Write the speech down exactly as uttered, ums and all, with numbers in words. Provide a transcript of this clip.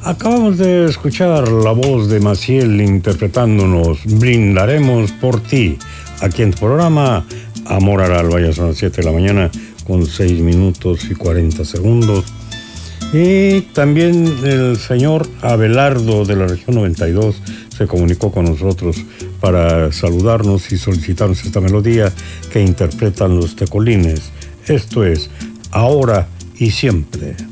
Acabamos de escuchar la voz de Maciel interpretándonos Brindaremos por ti, aquí en tu programa Amor al Alba. Ya son las siete de la mañana con seis minutos y cuarenta segundos. Y también el señor Abelardo de la región noventa y dos se comunicó con nosotros para saludarnos y solicitarnos esta melodía que interpretan los tecolines. Esto es Ahora y Siempre.